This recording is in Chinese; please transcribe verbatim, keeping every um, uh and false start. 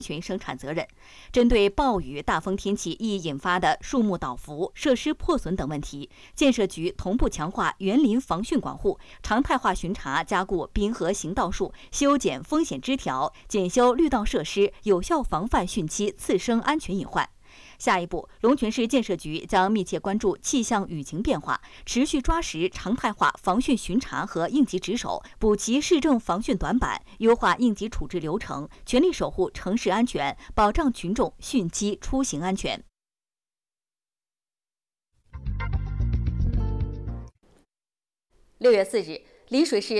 全生产责任。针对暴雨、大风天气易引发的树木倒伏、设施破损等问题，建设局同步强化园林防汛管护，常态化巡查加固滨河行道树，修剪风险枝条，检修绿道设施，有效防范汛期次生安全隐患。下一步，龙泉市建设局将密切关注气象雨情变化，持续抓实常态化防汛巡查和应急值守，补齐市政防汛短板，优化应急处置流程，全力守护城市安全，保障群众汛期出行安全。六月四日，丽水市